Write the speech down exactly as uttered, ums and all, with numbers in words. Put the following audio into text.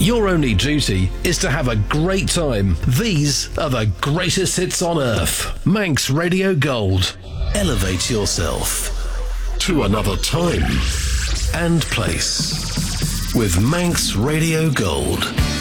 Your only duty is to have a great time. These are the greatest hits on earth. Manx Radio Gold. Elevate yourself to another time and place with Manx Radio Gold.